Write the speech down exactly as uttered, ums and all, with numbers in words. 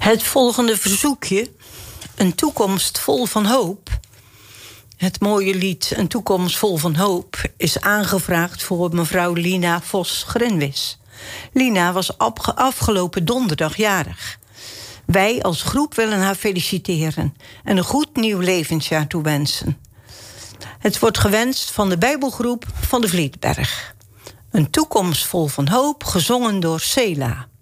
Het volgende verzoekje, Een toekomst vol van hoop. Het mooie lied Een toekomst vol van hoop is aangevraagd voor mevrouw Lina Vos-Grenwis. Lina was afgelopen donderdag jarig. Wij als groep willen haar feliciteren en een goed nieuw levensjaar toewensen. Het wordt gewenst van de Bijbelgroep van de Vlietberg. Een toekomst vol van hoop, gezongen door Sela.